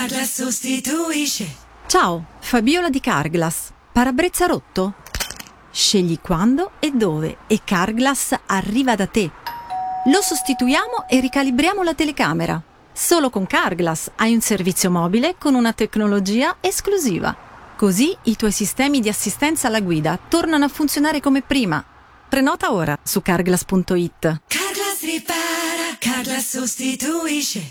Carglass sostituisce. Ciao, Fabiola di Carglass. Parabrezza rotto? Scegli quando e dove e Carglass arriva da te. Lo sostituiamo e ricalibriamo la telecamera. Solo con Carglass hai un servizio mobile con una tecnologia esclusiva. Così i tuoi sistemi di assistenza alla guida tornano a funzionare come prima. Prenota ora su carglass.it. Carglass ripara, Carglass sostituisce.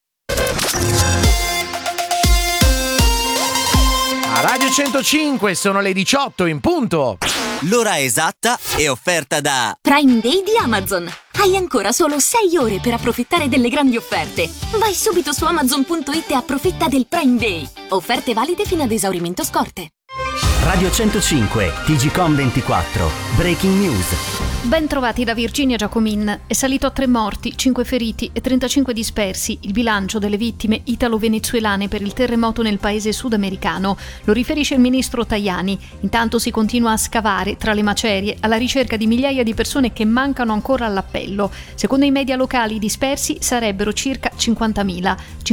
A Radio 105 sono le 18 in punto. L'ora esatta è offerta da Prime Day di Amazon. Hai ancora solo 6 ore per approfittare delle grandi offerte. Vai subito su Amazon.it e approfitta del Prime Day. Offerte valide fino ad esaurimento scorte. Radio 105, TGcom 24, Breaking News. Ben trovati da Virginia Giacomin. È salito a 3 morti, 5 feriti e 35 dispersi il bilancio delle vittime italo-venezuelane per il terremoto nel paese sudamericano. Lo riferisce il ministro Tajani. Intanto si continua a scavare tra le macerie alla ricerca di migliaia di persone che mancano ancora all'appello. Secondo i media locali i dispersi sarebbero circa 50.000,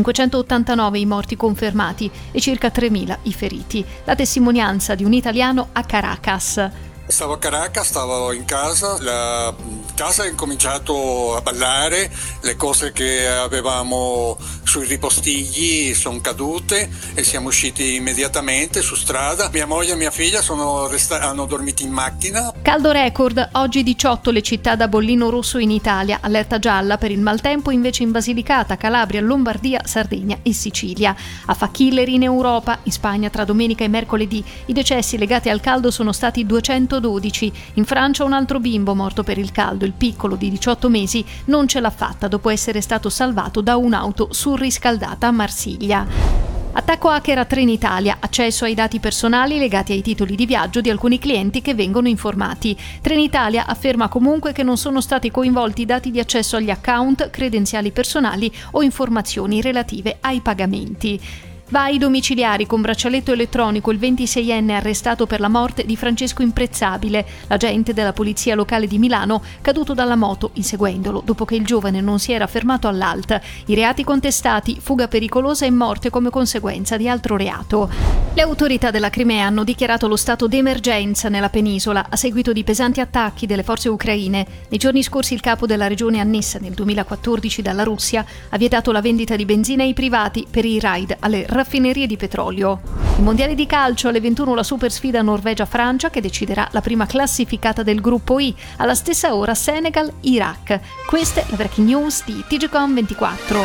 589 i morti confermati e circa 3.000 i feriti. La testimonianza di un italiano a Caracas. Stavo a Caracas, stavo in casa, la casa ha incominciato a ballare, le cose che avevamo sui ripostigli sono cadute e siamo usciti immediatamente su strada. Mia moglie e mia figlia hanno dormito in macchina. Caldo record, oggi 18 le città da bollino rosso in Italia, allerta gialla per il maltempo invece in Basilicata, Calabria, Lombardia, Sardegna e Sicilia. A Fachiller in Europa, in Spagna tra domenica e mercoledì, i decessi legati al caldo sono stati 212. In Francia un altro bimbo morto per il caldo, il piccolo di 18 mesi, non ce l'ha fatta dopo essere stato salvato da un'auto surriscaldata a Marsiglia. Attacco hacker a Trenitalia, accesso ai dati personali legati ai titoli di viaggio di alcuni clienti che vengono informati. Trenitalia afferma comunque che non sono stati coinvolti dati di accesso agli account, credenziali personali o informazioni relative ai pagamenti. Vai domiciliari con braccialetto elettronico il 26enne arrestato per la morte di Francesco Imprezzabile, l'agente della polizia locale di Milano, caduto dalla moto inseguendolo dopo che il giovane non si era fermato all'alta. I reati contestati: fuga pericolosa e morte come conseguenza di altro reato. Le autorità della Crimea hanno dichiarato lo stato d'emergenza nella penisola a seguito di pesanti attacchi delle forze ucraine. Nei giorni scorsi il capo della regione annessa nel 2014 dalla Russia ha vietato la vendita di benzina ai privati per i raid alle raffinerie di petrolio. Il mondiale di calcio alle 21 la super sfida Norvegia-Francia che deciderà la prima classificata del gruppo I. Alla stessa ora Senegal-Iraq. Queste le breaking news di TGcom 24.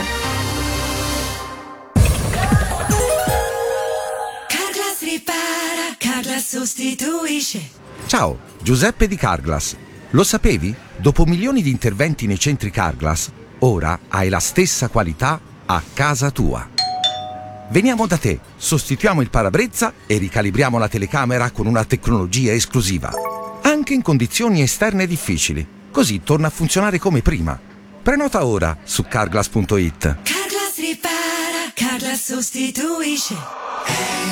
Carglass ripara, Carglass sostituisce. Ciao, Giuseppe di Carglass. Lo sapevi? Dopo milioni di interventi nei centri Carglass, ora hai la stessa qualità a casa tua. Veniamo da te, sostituiamo il parabrezza e ricalibriamo la telecamera con una tecnologia esclusiva. Anche in condizioni esterne difficili, così torna a funzionare come prima. Prenota ora su carglass.it. Carglass ripara, Carglass sostituisce.